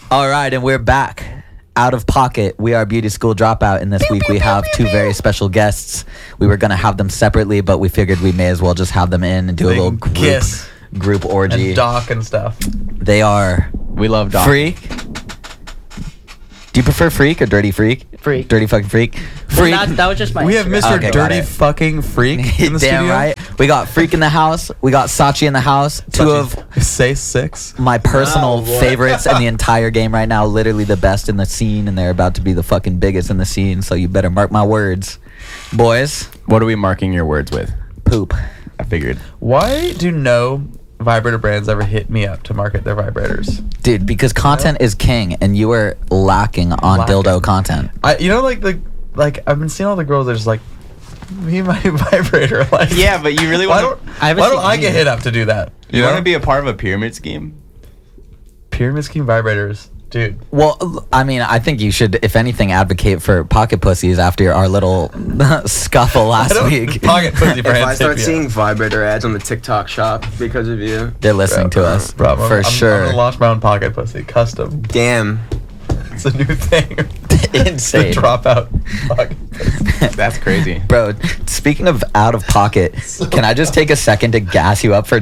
All right, and we're back. Out of Pocket. We are Beauty School Dropout, and this week we have two very special guests. We were going to have them separately, but we figured we may as well just have them in and do a little group orgy. And Doc and stuff. They are... We love Doc. Freak. Do you prefer Freak or Dirty Freak? Freak. Dirty fucking Freak. Freak. Well, that was just my We have Instagram. Mr. Okay, got Dirty it. fucking Freak in the Damn studio. right. We got Freak in the house. We got Sachi in the house. Two of Say 6. my personal Oh, boy. favorites in the entire game right now. Literally the best in the scene, and they're about to be the fucking biggest in the scene. So you better mark my words, boys. What are we marking your words with? Poop. I figured. Why do no vibrator brands ever hit me up to market their vibrators? Dude, because content is king, and you are lacking on dildo content. Like I've been seeing all the girls that are just like, me and my vibrator. Like, Yeah, but you really why want don't to... I haven't why don't seen I get any. hit up to do that? You want to be a part of a pyramid scheme? Pyramid scheme vibrators, dude. Well, I mean, I think you should, if anything, advocate for pocket pussies after our little scuffle last week. Pocket pussy If brands. I start hit me seeing up. vibrator ads on the TikTok shop because of you, They're listening to us, Bro, for I'm sure. gonna launch my own pocket pussy, custom. damn. It's a new thing. Insane. The dropout pocket pussy. That's crazy. Bro, speaking of out of pocket, can I just take a second to gas you up for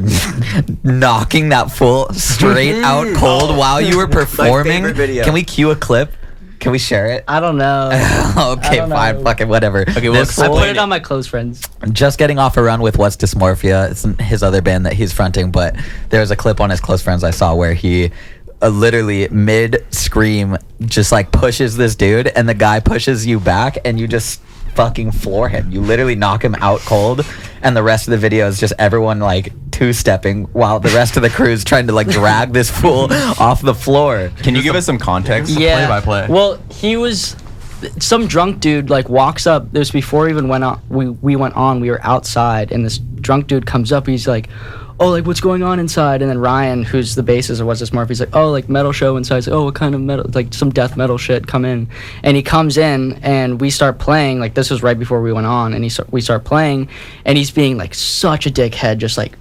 knocking that fool straight out cold while you were performing? favorite video. Can we cue a clip? Can we share it? I don't know. Okay, don't fine, know. fucking whatever. Okay, well, This I fool- put it on my close friends. just getting off a run with What's Dysmorphia. It's his other band that he's fronting, but there's a clip on his close friends I saw where he literally mid scream just like pushes this dude, and the guy pushes you back, and you just fucking floor him. You literally knock him out cold, and the rest of the video is just everyone like two-stepping while the rest of the crew is trying to like drag this fool off the floor. Can you give us some context? Yeah. play-by-play. Well, he was some drunk dude like walks up. This before we even went on. We went on. We were outside, and this drunk dude comes up. He's like, "Oh, like what's going on inside?" And then Ryan, who's the bassist of What's This Murphy, he's like, "Oh, like metal show inside." He's like, "Oh, what kind of metal?" Like some death metal shit. Come in, and he comes in, and we start playing. Like this was right before we went on, and we start playing, and he's being like such a dickhead, just like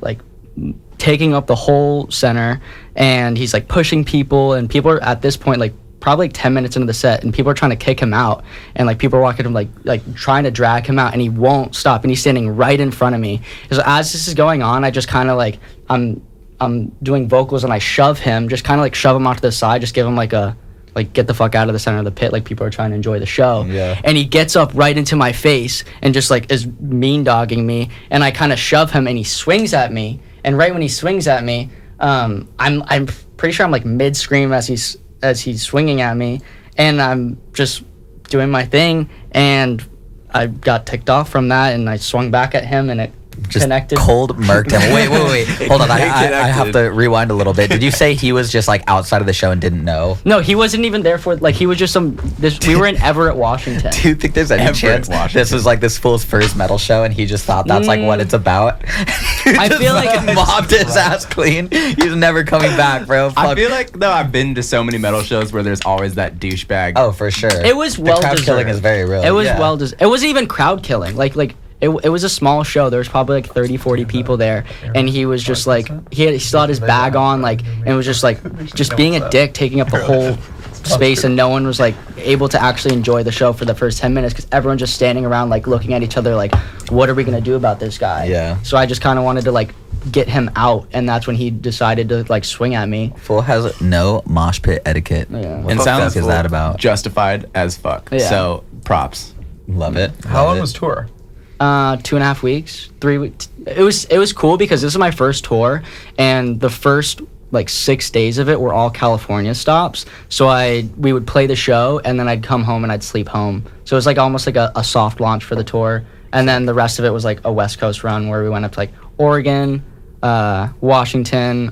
taking up the whole center, and he's like pushing people, and people are at this point like probably like 10 minutes into the set, and people are trying to kick him out, and like people are walking him like trying to drag him out, and he won't stop, and he's standing right in front of me. So as this is going on, I just kind of like I'm doing vocals, and I shove him, just kind of like shove him off to the side, just give him like a get the fuck out of the center of the pit, like people are trying to enjoy the show. Yeah. And he gets up right into my face and just like is mean dogging me, and I kind of shove him, and he swings at me, and right when he swings at me, I'm pretty sure I'm like mid scream as he's swinging at me, and I'm just doing my thing, and I got ticked off from that, and I swung back at him, and it Just connected. cold murked him. Wait. Hold on. I have connected. to rewind a little bit. Did you say he was just like outside of the show and didn't know? No, he wasn't even there for, like, he was just we were in Everett, Washington. Do you think there's any Everett, chance Washington. this was like this fool's first metal show, and he just thought that's like what it's about? I feel like- fucking mobbed his ass clean. He's never coming back, bro. I Fuck. feel like, though, I've been to so many metal shows where there's always that douchebag. Oh, for sure. It was the well crowd deserved. killing is very real. It was Yeah. well deserved. It wasn't even crowd killing. It was a small show. There was probably like 30, 40 people there, and he was just like he still had his bag on, like, and was just like just being a dick, taking up the whole space, and no one was like able to actually enjoy the show for the first 10 minutes because everyone's just standing around like looking at each other like, what are we gonna do about this guy? Yeah. So I just kind of wanted to like get him out, and that's when he decided to like swing at me. Fool has no mosh pit etiquette. Yeah. What And the sounds fuck is that about? Justified as fuck. Yeah. So, props. Love it. How Love long it. was tour? 2.5 weeks, 3 weeks. It was cool because this is my first tour, and the first like 6 days of it were all California stops. So we would play the show, and then I'd come home and I'd sleep home. So it was like almost like a soft launch for the tour, and then the rest of it was like a West Coast run where we went up to like Oregon, Washington,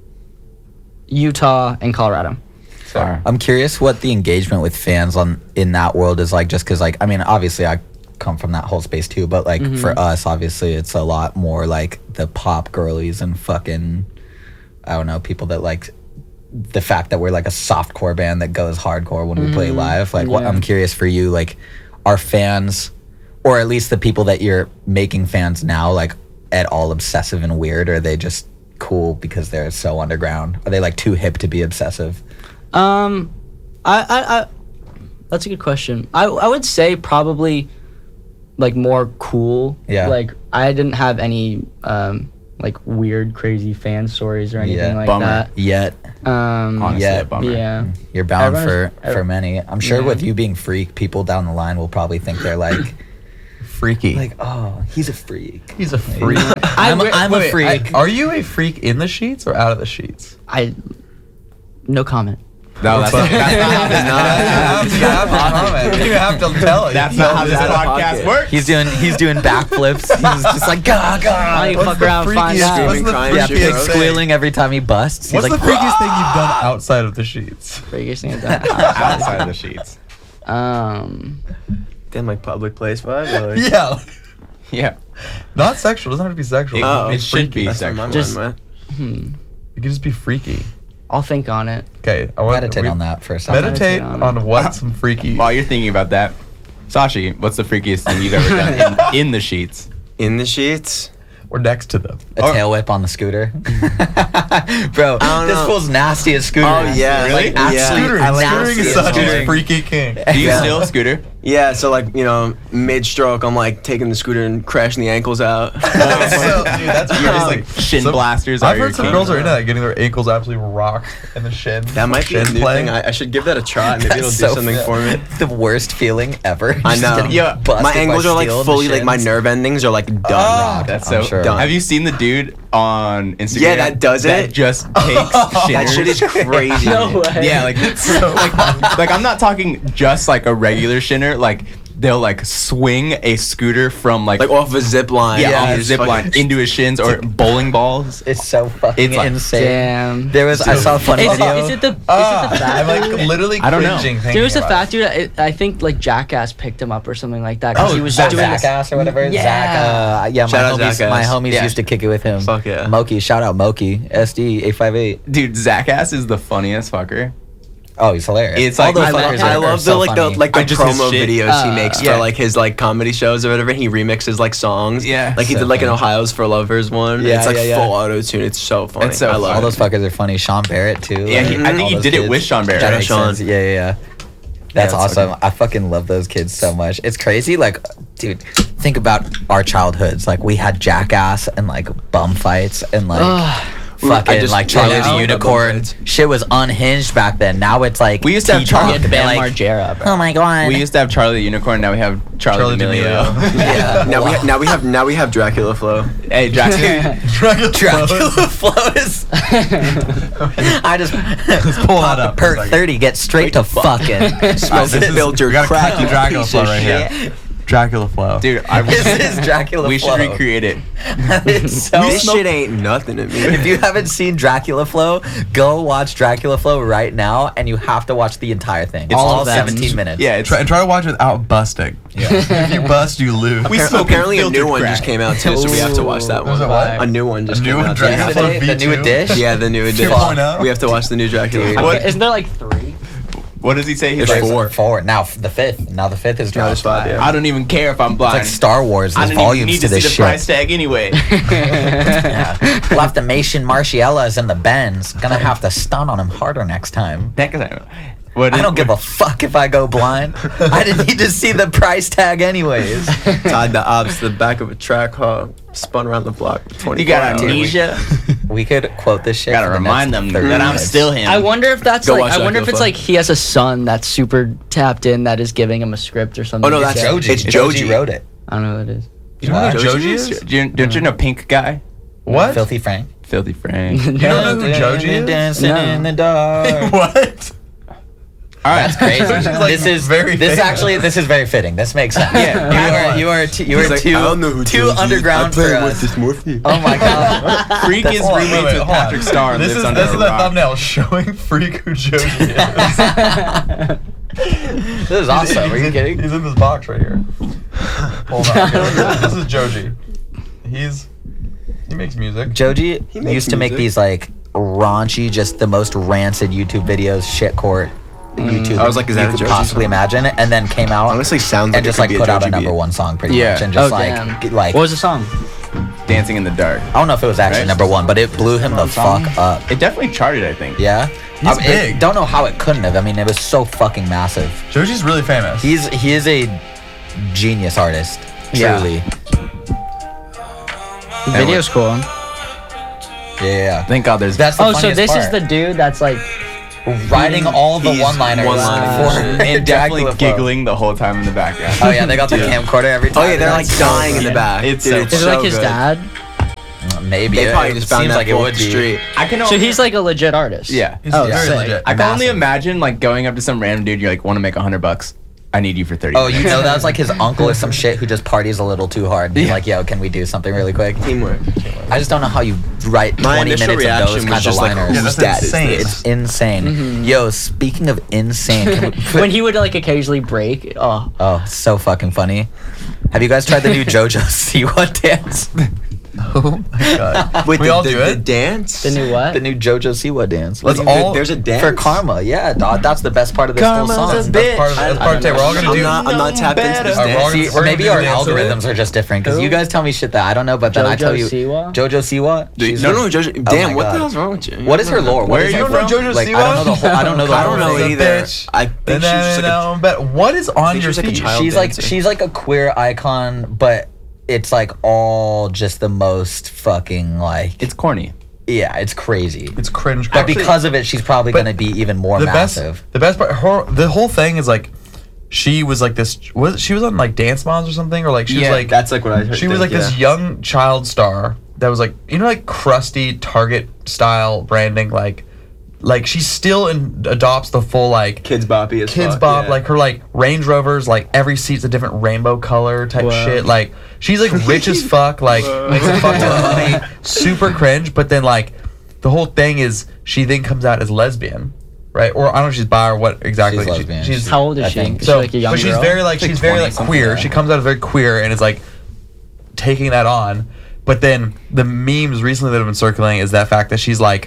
Utah, and Colorado. Sorry. I'm curious what the engagement with fans in that world is like, just because, like, I mean, obviously I come from that whole space too, but like for us, obviously it's a lot more like the pop girlies and fucking, I don't know, people that like the fact that we're like a softcore band that goes hardcore when we play live. Like, what Yeah. I'm curious for you, like, are fans, or at least the people that you're making fans now, like at all obsessive and weird, or are they just cool because they're so underground? Are they like too hip to be obsessive? I that's a good question. I would say probably like more cool. Yeah. Like I didn't have any like weird crazy fan stories or anything Yeah. like Bummer. that. Yet Honestly, Yeah. a bummer. Yeah. you're bound Everyone's- for many. I'm sure Yeah. with you being freak, people down the line will probably think they're like, Freaky. oh, he's a freak. He's a freak. I'm a Wait, freak. are you a freak in the sheets or out of the sheets? No comment. No, that's not how this You have to comment. You have to tell it. That's not how this out of podcast pocket. works. He's doing backflips. He's just like Why God. you What's fuck the around and find freakiest- out? what's the Screaming, Yeah, crying, he's shit, like bro. squealing every time he busts. He's What's like, the freakiest thing you've done outside of the sheets? Biggest thing I've done. outside of the sheets. Damn, like public place vibe. Or like, Yeah. Yeah, Not sexual. It doesn't have to be sexual. Oh, it should be that's where my sexual. mind went. It can just be freaky. I'll think on it. Okay, I want meditate on that for a second. Meditate Meditate on on what some freaky. While you're thinking about that, Sashi, what's the freakiest thing you've ever done in the sheets? In the sheets. We're next to them. A tail whip on the scooter. Bro, don't this know. fool's nasty as scooter. Oh, yeah. Really? Like, Absolute Scootering. I like Scootering is scootering. such a Scootering. freaky king. Do you Yeah. still scooter? Yeah, so like, you know, mid-stroke, I'm like taking the scooter and crashing the ankles out. So, dude, that's You're just crazy. like shin Some- blasters. I've are your heard some king. girls are into that, getting their ankles absolutely rocked in the shin. That might be a shin new play. thing. I should give that a try. Maybe it'll do So- something for me. The worst feeling ever. I Just know. getting Yeah, busted My by ankles are like steel in the fully, like my shins. nerve endings are like done. Oh. That's I'm so. sure. Done. Have you seen the dude on Instagram? Yeah, that does that it. just takes shinners. That shit is crazy. No way. Yeah, like like I'm not talking just like a regular shinner. Like they'll like swing a scooter from like Like off a zip line. yeah, off You a just zip fucking- line into his shins or bowling balls. It's so fucking It's like- insane. Damn. There was I saw a funny Is video. it the I'm fat like dude? literally I don't know. cringing thinking There was a about fat it. dude. I think like Jackass picked him up or something like that. 'Cause Oh, he was Zach doing Jackass or whatever. Yeah. Zach, yeah, Shout out my Jackass. homies Yeah. used to kick it with him. Fuck yeah. Moki, shout out Moki, SD 858. Dude, Zackass is the funniest fucker. Oh, he's hilarious. It's All like- those I fuckers I are love so the like funny. the like the Just his promo shit. videos he makes yeah. for like his like comedy shows or whatever. He remixes like songs. Yeah. Like he So did like an funny. Ohio's for Lovers one. Yeah, It's like yeah, yeah. full auto tune. It's so funny. It's so I funny. love all it. those fuckers are funny. Sean Barrett too. Yeah, like, I think all he those did it kids. with Sean Barrett. That Shout out makes Sean. sense. Yeah. That's that's awesome. fucking- I fucking love those kids so much. It's crazy. Like, dude, think about our childhoods. Like, we had Jackass and like bum fights and like I fucking just- like Charlie yeah, the bum Unicorn. fights. Shit was unhinged back then. Now it's like We used to have T-Top Charlie and, the Bam like, Margera, bro. oh my god. We used to have Charlie the Unicorn. Now we have Charlie D'Amelio. yeah. Now we have Dracula Flow. Hey, Jackson. Dracula flows. I just pull that up for a per second. 30, get straight to fucking. Smoke This is- filter we gotta crack. cut the Dracula piece flow of right shit. here. Dracula flow. Dude, This is Dracula we Flow. should recreate it. It's so This shit ain't nothing to me. If you haven't seen Dracula Flow, go watch Dracula Flow right now, and you have to watch the entire thing. It's All all of them. 17 minutes. Yeah, it's Try to watch it without busting. If you bust, you lose. We smoke Apparently a new filtered one crack. just came out too, so we have to watch that There's one. a what? A new one just A new came one, out. Dracula today. Flow Yesterday, the new V2? edition. Yeah, the new edition. 2.0? We have to watch the new Dracula. Dude. Flow. What? Isn't there like 3? What does he say? He's There's like, four. Forward. Now the fifth. Now the fifth is No, there's dropped. five. Yeah. I don't even care if I'm It's blind. like Star Wars. I There's don't even volumes need to to this see the shit. price tag anyway. Yeah. Left the Mason Marciellas and the Benz. Gonna have to stun on him harder next time. What I is- don't give a fuck if I go blind. I didn't need to see the price tag anyways. Tied the ops to the back of a track car, spun around the block. 24 You got hours. amnesia. We could quote this shit. Gotta for the remind next them 30 that I'm minutes. still him. I wonder if that's Go like. watch I wonder if Dracula it's Flow. like he has a son that's super tapped in that is giving him a script or something. Oh, no, like that's that. Joji. It's Joji Joji. wrote it. I don't know who that is. You know who Joji is? Don't you know Pink Guy? What? Filthy Frank. Filthy Frank. You don't know who Joji is? Dancing No. in the dark. What? All right. That's crazy. Joji's, like, this is very this famous. actually this is very fitting. This makes sense. Yeah. you are too He's like, I don't know who too Joji is. underground I play for with us. dysmorphia. Oh my god. Freak is Hold on, roommates wait, with hold on. Patrick Starr and This lives is under this a is the rock. thumbnail showing Freak who Joji is. This is awesome. Are you kidding? He's in this box right here. Hold on. Okay, this is Joji. He makes music. Joji He makes used to make music. these like raunchy, just the most rancid YouTube videos, shit court YouTube I was like, is that you a could Joji possibly song? imagine, and then came out Honestly, sounds like and just it like could be put a out a Joji number beat. one song pretty Yeah. much, and just Oh, like damn. like What was the song? Dancing in the Dark. I don't know if it was actually Right? number one, but it blew him the Song? fuck up. It definitely charted, I think. Yeah, He's big. Don't know how it couldn't have. I mean, it was so fucking massive. Joji's really famous. He is a genius artist. Yeah. Truly. The video's cool. Yeah. Thank God there's. That's the Oh, so funniest this is part. the dude that's like. writing all the He's one-liners one-liners. for and definitely Dracula Flow. giggling the whole time in the background. Oh yeah, they got the camcorder every time. Oh yeah, they're like That's dying in the back. It's Dude, so it's Is it like so his good. dad? Maybe They probably it just found seems that like it off would the be. street. I can. So he's like a legit artist. Yeah. He's Oh, very sick. legit. I can only Massive. imagine like going up to some random dude. You're like, want to make $100? I need you for 30. Oh, you know that's like his uncle or some shit who just parties a little too hard. He's like, yo, can we do something really quick? Teamwork. I just don't know how you write My 20 initial minutes of reaction those was kinds of just like, liners. Yeah, whose that's dad is insane. this? It's insane. Yo, speaking of insane, can we, When he would like occasionally break. Oh. oh, so fucking funny. Have you guys tried the new JoJo Siwa dance? Oh my god. Wait, we all do the it. dance? The new what? The new JoJo Siwa dance. Let's What do you- all There's a dance for Karma, yeah, dog. That's the best part of this whole Karma's song. a That's part of it. That's part of it. We're all gonna do. I'm not tapped into this Alright, we're all dance. gonna- See, or maybe do our the dance of it. algorithms are just different because Who? you guys tell me shit that I don't know, but then I tell you Siwa? JoJo Siwa. She's No, like- no, Jojo. Oh Damn, my what the God. hell's wrong with you? What is her lore? What Where is are her you from? JoJo like, Siwa? I don't know the whole. I don't know the I whole don't know thing. either. Bitch. I think she's just like a But what is on think your she's like a feet? child. dancer. She's like a queer icon, but it's like all just the most fucking like. It's corny. Yeah, it's crazy. It's cringe. But Actually, because of it, she's probably but gonna be even more the massive. best part, the whole thing is like, she was like this. She was on like Dance Moms or something, or like she was like that's like what I heard. she was like this young child star that was like, you know, like crusty Target style branding, like she still adopts the full like Kids Boppy as Kids fuck, Bop, yeah. like her like Range Rovers, like every seat's a different rainbow color type Wow. shit. Like she's like rich as fuck, like makes a fuck ton of money, super cringe. But then like the whole thing is she then comes out as lesbian, right? Or I don't know if she's bi or what exactly. She's lesbian. She's How old is I she? think. Is so, she like a young but she's girl? very like Like she's very 20 like something queer. like that. She comes out as very queer and is like taking that on. But then the memes recently that have been circulating is that fact that she's like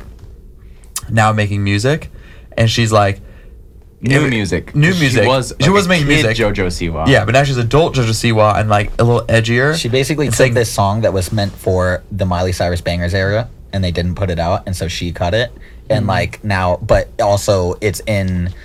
now making music, and she's like New music. New music. She was a making kid music. JoJo Siwa. Yeah, but now she's adult JoJo Siwa and like a little edgier. She basically It's took like- this song that was meant for the Miley Cyrus Bangers era, and they didn't put it out, and so she cut it. And like now, but also it's in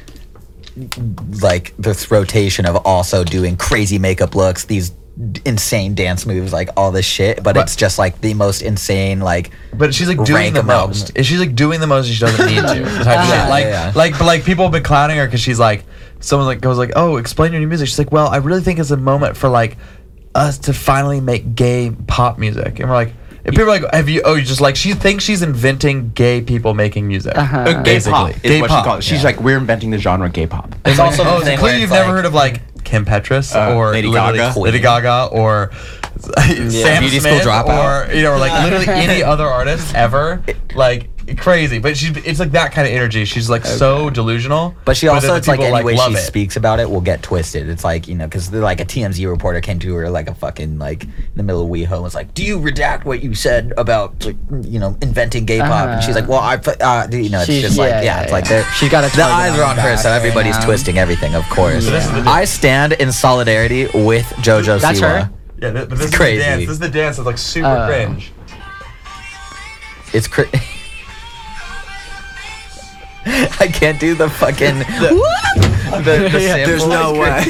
like this rotation of also doing crazy makeup looks, these insane dance moves, like all this shit. But it's just like the most insane, like. But she's like doing rank the amount. most. She's like doing the most and she doesn't need to. Type shit. Yeah, Like, yeah. but like people have been clowning her because she's like, someone like goes like, oh, explain your new music. She's like, well, I really think it's a moment for like us to finally make gay pop music. And we're like, and people are like, have you? Oh, you just like she thinks she's inventing gay people making music. Uh-huh. Gay Basically. pop is Gay what pop, she calls it. She's yeah. like, we're inventing the genre gay pop. It's also the Oh, so thing where clearly it's you've never like- heard of like Kim Petras or Lady literally Gaga. Lady Gaga or Sam Beauty School Smith Dropout. or you know, or like literally any other artist ever. Like crazy, but it's like that kind of energy. She's like so delusional. But she then also, the it's like people, any way love she it. speaks about it will get twisted. It's like, you know, because like a TMZ reporter came to her like a fucking like in the middle of WeHo and was like, do you redact what you said about like, you know, inventing gay pop? And she's like, well, you know, it's She's- just like, yeah, it's yeah, like yeah. they're- She's got a the target eyes on are on her her, back so right everybody's now. twisting everything, of course. So this is the- I stand in solidarity with JoJo That's Siwa. her? Yeah, but this is crazy. the dance. This is the dance that's like super cringe. It's I can't do the fucking the There's sample. no way.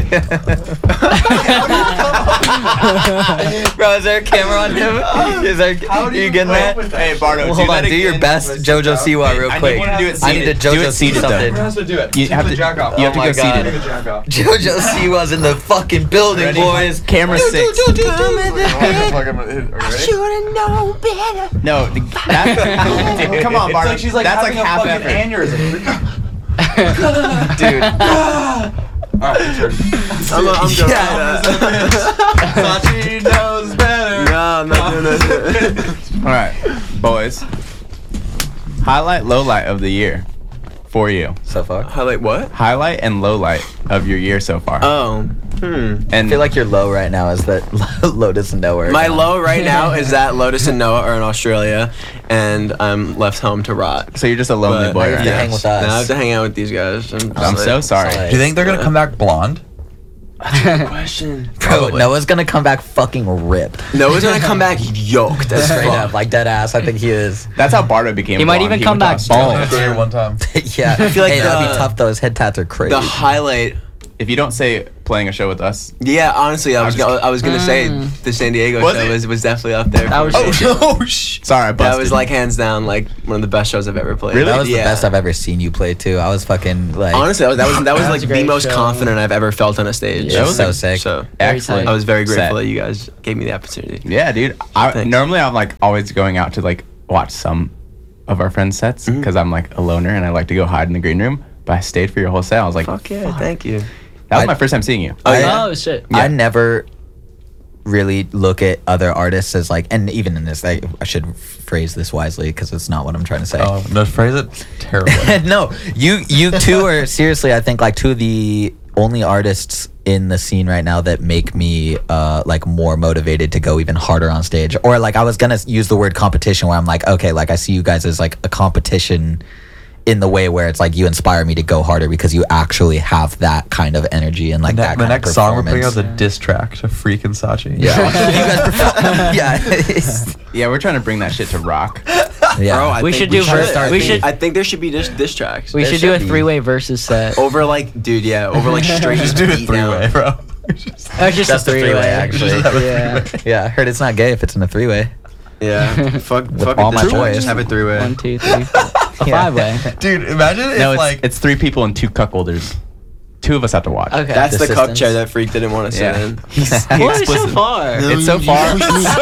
Bro, is there a camera on him? Is there? You getting that? Hey, Bardo, Well, hold on. Do your best JoJo Siwa real I quick. need you to do it I need to seated. Do JoJo it seated, though. something. has to do it? You have to jack off. you have to Oh my go God. seated. JoJo Siwa's in the fucking building, Ready? boys. Camera 6. No, that, come on, Bardo. That's like half effort. Dude. I'm good. Yeah. Sachi knows better. No, I'm not doing this. All right, boys. Highlight, low light of the year for you. So far. Highlight what? Highlight and low light of your year so far. Oh, and I feel like your low right now is that Lotus and Nowhere. my low right now is that Lotus and Noah are in Australia, and I'm left home to rot. so you're just a lonely But boy now you right have to now. hang with us. Now I have to hang out with these guys. I'm so sorry. Sorry. Do you think they're gonna come back blonde? Question. Bro, Probably. Noah's gonna come back fucking ripped. Noah's gonna come back yoked as Straight fuck. up, like dead ass. I think he is. That's how Bardo became. He might blonde. even come went to back Australia. bald. There one time. Yeah. I feel like hey, that'd be the- tough though. His head tats are crazy. The highlight. If you don't say playing a show with us, Yeah, honestly, I was gonna say Mm. the San Diego Was show it? was definitely up there. That for was- me. Oh shit. sorry, I busted. That was like hands down like one of the best shows I've ever played. Really? That was yeah. the best I've ever seen you play too. I was fucking like. Honestly, that was That's like a the great most show. confident I've ever felt on a stage. It was so sick. So excellent. I was very grateful Set. that you guys gave me the opportunity. Yeah, dude. Thanks. Normally I'm like always going out to like watch some of our friends' sets Mm-hmm. because I'm like a loner and I like to go hide in the green room. But I stayed for your whole set. I was like, Fuck yeah, thank you. that was I- my first time seeing you. Oh, yeah? Oh shit. I never really look at other artists as like, and even in this, I should phrase this wisely because it's not what I'm trying to say. Oh, no, phrase it terribly. No, you two are seriously, I think, like two of the only artists in the scene right now that make me like more motivated to go even harder on stage. Or like I was gonna use the word competition where I'm like, okay, like I see you guys as like a competition in the way where it's like you inspire me to go harder because you actually have that kind of energy and like that The kind next of song we're putting out performance. is a diss track to Freak and Sachi. Yeah. You guys perform- yeah. Yeah, we're trying to bring that shit to rock. Yeah. Bro, I We think should do should. ver- we should- I think there should be diss tracks. We There should do a should be. three-way versus set. over like, dude, yeah, over like straight Just do a beat three-way, down. bro. Oh, just Just a three-way, actually. Just have a Yeah. three-way. Yeah, I heard it's not gay if it's in a three-way. Yeah, fuck all it, my diss track. boys. Just have it three-way. 1, 2, 3, 4. A Yeah. five-way. Dude, imagine if No, it's, like it's 3 people and 2 cuckolders. 2 of us have to watch. Okay. That's the cup Assistants. chair that Freak didn't want to sit Yeah. in. What is so far? It's so far.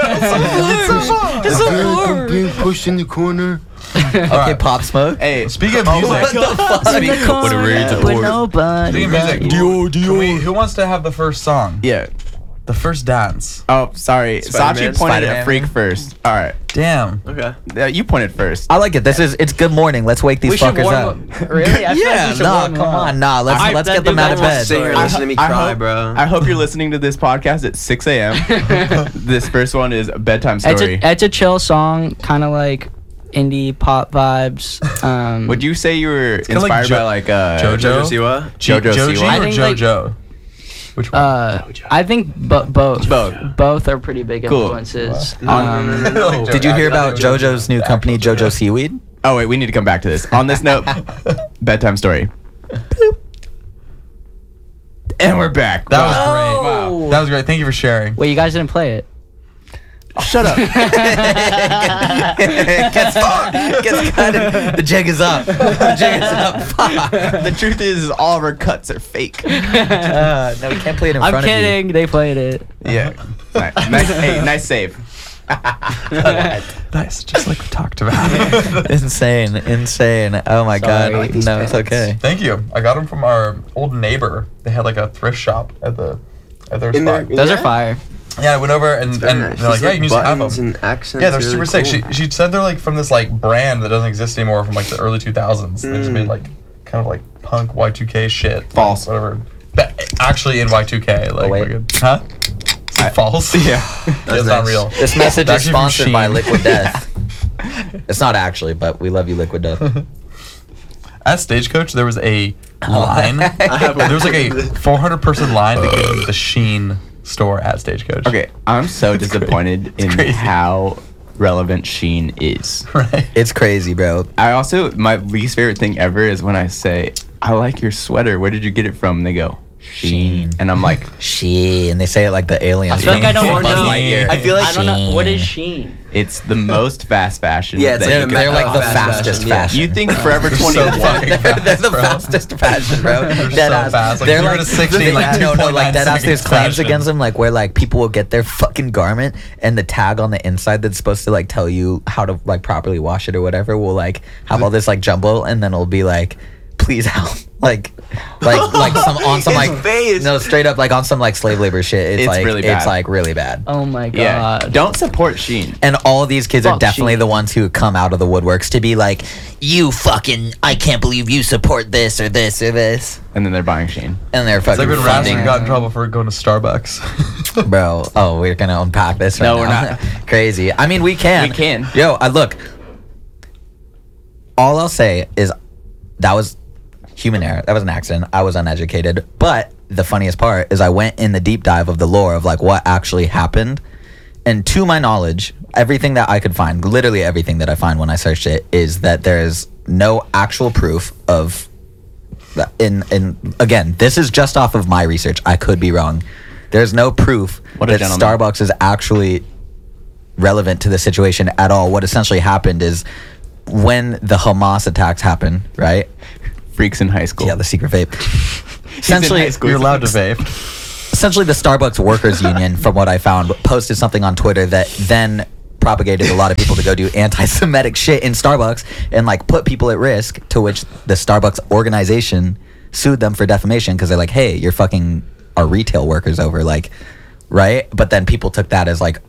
It's so far. being pushed in the corner. Okay, Alright. Pop Smoke. Hey, Speaking of oh music, my God. In the corner with nobody. speaking of music, but you. who wants to have the first song? Yeah. The first dance. Oh, sorry. Spider-Man. Sachi pointed Spider-Man. at Freak first. All right. Damn. Okay. You pointed first. I like it. It's good morning. Let's wake these We should fuckers warm up. up. Really? I feel like Yeah, we should nah, warm come up. on, nah. Let's I- let's that get them dude out of that wants bed. to sit here and listen to me cry, bro. I hope you're listening to this podcast at 6 a.m. This first one is a bedtime story. It's a chill song, kind of like indie pop vibes. Would you say you were kinda like inspired Jo- by like Jojo? Jojo Siwa? Jojo Joji Siwa? I or think, like- Jojo? Which one? I think both. Both. Both are pretty big Cool. influences. No. Did you hear about JoJo's new company, JoJo Seaweed? Oh wait, we need to come back to this. On this note, bedtime story. Boop. And we're back. That was Wow. great. Wow. That was great. Thank you for sharing. Wait, you guys didn't play it? Shut up. Gets cut. The jig is up. The jig is up. Fuck. The truth is, all of our cuts are fake. No, we can't play it in I'm front kidding. They played it. Yeah. Nice, hey, nice save. Nice, just like we talked about. of you. Insane. Oh my Sorry. god. No, it's okay. Thank you. I got them from our old neighbor. They had like a thrift shop at their In spot. there- Those Yeah. are fire. Yeah, I went over and Very they're nice. like, These, yeah, you can just have them. buttons and accents. Yeah, they're really super cool. sick. She said they're like from this like brand that doesn't exist anymore from like the early 2000s. They just made like kind of like punk Y2K shit. False. Whatever. But actually in Y2K. Like, wait. fucking- huh? Is it false? Yeah. It's not nice. real. This message It's is actually from sponsored by Shein. Liquid Death. It's not actually, but we love you, Liquid Death. At Stagecoach, there was a line. There was like a 400-person line to get into the Sheen store at Stagecoach. Okay, I'm so disappointed in crazy. how relevant Sheen is. Right. It's crazy, bro. I also, my least favorite thing ever is when I say, I like your sweater. Where did you get it from? And they go, Sheen. And I'm like, She, and they say it like the aliens. I feel like I don't Buzz know. Lightyear. I feel like I don't know. Sheen. What is Sheen? it's the most fast fashion. Yeah, it's that like you the can- They're like the fast fastest fashion, yeah. fashion. You think Forever So 21? fucking they're fast, the bro. fastest fashion, bro. They're so Deadass. fast. Like, They're 0 like to 60 in, like, no, 2.9 like deadass. There's seconds claims fashion. against them, like where like people will get their fucking garment and the tag on the inside that's supposed to like tell you how to like properly wash it or whatever will like have all this like jumble, and then it'll be like, please help, like some on some His like face. no straight up like on some like slave labor shit. It's like really it's bad. like really bad. Oh my god. Yeah. Don't support Sheen. And all these kids are Fuck definitely Shein. the ones who come out of the woodworks to be like, you fucking, I can't believe you support this or this or this. And then they're buying Sheen. And they're It's fucking like when funding. Rasmus got in trouble for going to Starbucks. Bro, oh, we're going to unpack this right No, now. we're not. Crazy. I mean, we can. We can. Yo, look, all I'll say is that was human error. That was an accident. I was uneducated. But the funniest part is I went in the deep dive of the lore of like what actually happened. And to my knowledge, everything that I could find, literally everything that I find when I searched it, is that there is no actual proof of, again, this is just off of my research. I could be wrong. There's no proof What a that gentleman. Starbucks is actually relevant to the situation at all. What essentially happened is when the Hamas attacks happened, right? Freaks in high school. Yeah, the secret vape. He's in high school. You're allowed to vape. Essentially, the Starbucks Workers Union, from what I found, posted something on Twitter that then propagated a lot of people to go do anti-Semitic shit in Starbucks and like put people at risk, to which the Starbucks organization sued them for defamation because they're like, hey, you're fucking our retail workers over, like, right? But then people took that as like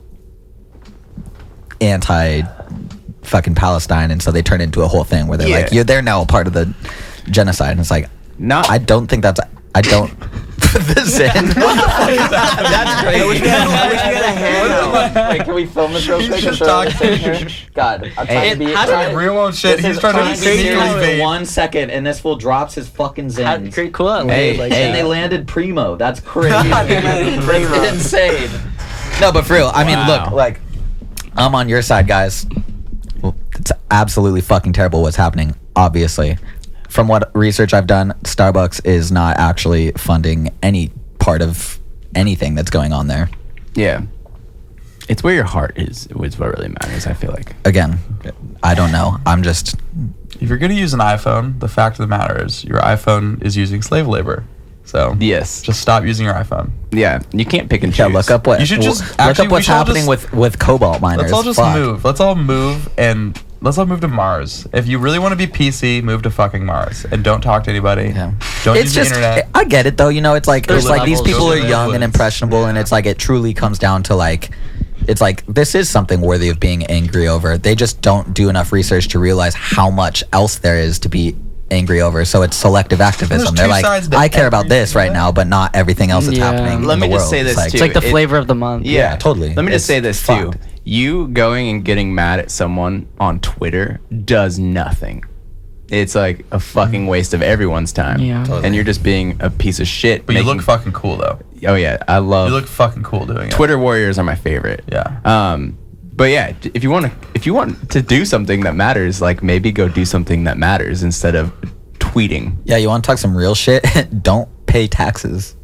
anti fucking Palestine, and so they turned into a whole thing where they're like, they're now a part of the genocide. And it's like, I don't think that's, I don't put this in. That's crazy. I wish we had a hand. Wait, can we film this real He's quick? just and throw this in talking. here? God, I'm trying to be. how did it- real world shit, This he's is trying to be sneakily serious for vape. 1 second, and this fool drops his fucking zins. Great, cool. Out. Hey, like, hey. And they landed primo. That's crazy. landed primo. That's insane. No, but for real, I mean, Wow. look, like, I'm on your side, guys. Well, it's absolutely fucking terrible what's happening, obviously. From what research I've done, Starbucks is not actually funding any part of anything that's going on there. Yeah. It's where your heart is what really matters, I feel like. Again, I don't know. I'm just, If you're gonna use an iPhone, the fact of the matter is your iPhone is using slave labor. So Yes. just stop using your iPhone. Yeah. You can't pick and choose. yeah, look up what You should just- look actually, up we what's should all happening just- with cobalt miners. Let's all just Fuck. move. Let's all move and let's all move to Mars. If you really want to be PC, move to fucking Mars and don't talk to anybody. Yeah. Don't It's use just, the internet. I get it though. You know, it's like There's it's like these levels. people Go are to the young and woods. impressionable, and it's like it truly comes down to like, it's like this is something worthy of being angry over. They just don't do enough research to realize how much else there is to be angry over. So it's selective activism. There's They're two like, sides to I care about this right everything. now, but not everything else that's Yeah. happening. Let in me the just world. say this, It's like, too. it's like the It- flavor of the month. Yeah, totally. Let me just It's say this too. fucked. You going and getting mad at someone on Twitter does nothing. It's like a fucking waste of everyone's time. Yeah. Totally. And you're just being a piece of shit. But you making- look fucking cool though. Oh yeah, I love You look fucking cool doing it. Twitter warriors are my favorite. Yeah. But yeah, if you want to do something that matters, like maybe go do something that matters instead of tweeting. Yeah, you want to talk some real shit? Don't pay taxes.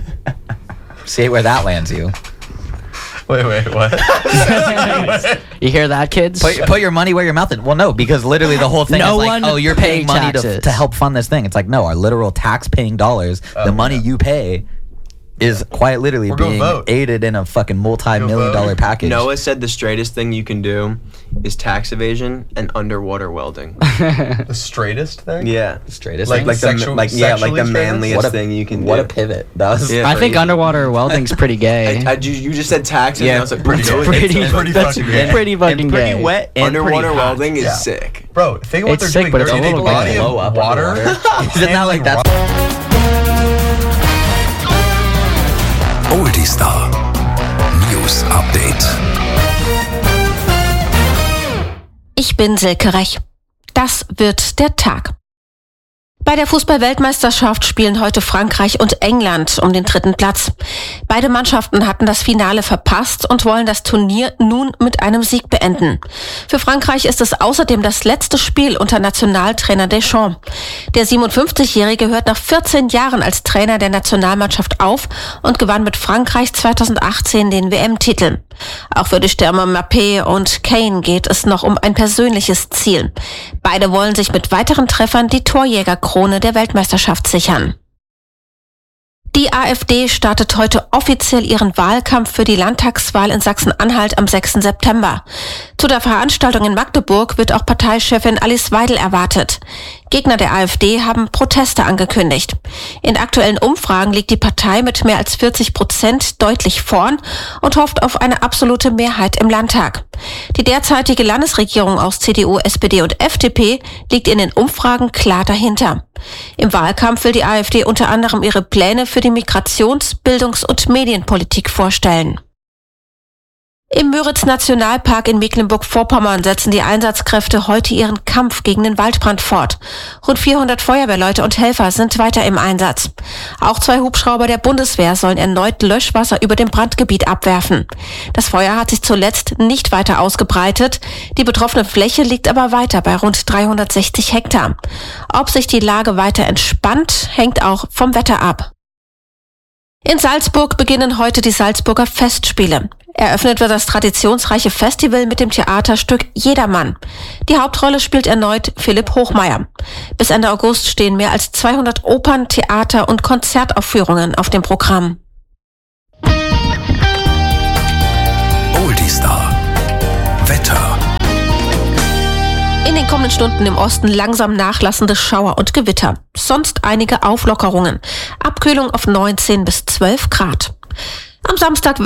See where that lands you. Wait, what? You hear that, kids? Put your money where your mouth is. Well, no, because literally the whole thing No is like, one oh, you're pay paying money taxes. to help fund this thing. It's like, no, our literal tax-paying dollars, the money you pay, is quite literally Or go being vote. aided in a fucking multi-million vote. dollar package. Noah said the straightest thing you can do is tax evasion and underwater welding. The straightest thing? Yeah. Straightest Like- thing? Like the Sexual- like the sexually straightest? manliest thing you can what do. a pivot. That was Yeah. I think Crazy. underwater welding's pretty gay. You just said taxes. Yeah, and I was like, pretty no, good. it's- pretty, pretty that's fucking gay. pretty fucking and pretty gay. wet and Underwater pretty hot. welding is Yeah. sick. Bro, think of what It's they're sick, doing. but it's They're a in a little body gay. of Blow up water. underwater. Isn't that like that's Oldie Star News Update. Ich bin Silke Rech. Das wird der Tag. Bei der Fußball-Weltmeisterschaft spielen heute Frankreich und England um den 3. Platz. Beide Mannschaften hatten das Finale verpasst und wollen das Turnier nun mit einem Sieg beenden. Für Frankreich ist es außerdem das letzte Spiel unter Nationaltrainer Deschamps. Der 57-Jährige hört nach 14 Jahren als Trainer der Nationalmannschaft auf und gewann mit Frankreich 2018 den WM-Titel. Auch für die Stürmer Mbappé und Kane geht es noch um ein persönliches Ziel. Beide wollen sich mit weiteren Treffern die Torjägerkrone der Weltmeisterschaft sichern. Die AfD startet heute offiziell ihren Wahlkampf für die Landtagswahl in Sachsen-Anhalt am 6. September. Zu der Veranstaltung in Magdeburg wird auch Parteichefin Alice Weidel erwartet. Gegner der AfD haben Proteste angekündigt. In aktuellen Umfragen liegt die Partei mit mehr als 40% deutlich vorn und hofft auf eine absolute Mehrheit im Landtag. Die derzeitige Landesregierung aus CDU, SPD und FDP liegt in den Umfragen klar dahinter. Im Wahlkampf will die AfD unter anderem ihre Pläne für die Migrations-, Bildungs- und Medienpolitik vorstellen. Im Müritz-Nationalpark in Mecklenburg-Vorpommern setzen die Einsatzkräfte heute ihren Kampf gegen den Waldbrand fort. Rund 400 Feuerwehrleute und Helfer sind weiter im Einsatz. Auch 2 Hubschrauber der Bundeswehr sollen erneut Löschwasser über dem Brandgebiet abwerfen. Das Feuer hat sich zuletzt nicht weiter ausgebreitet. Die betroffene Fläche liegt aber weiter bei rund 360 Hektar. Ob sich die Lage weiter entspannt, hängt auch vom Wetter ab. In Salzburg beginnen heute die Salzburger Festspiele. Eröffnet wird das traditionsreiche Festival mit dem Theaterstück Jedermann. Die Hauptrolle spielt erneut Philipp Hochmeier. Bis Ende August stehen mehr als 200 Opern-, Theater- und Konzertaufführungen auf dem Programm. Oldie-Star. Wetter. In den kommenden Stunden im Osten langsam nachlassende Schauer und Gewitter. Sonst einige Auflockerungen. Abkühlung auf 19 bis 12 Grad. Am Samstag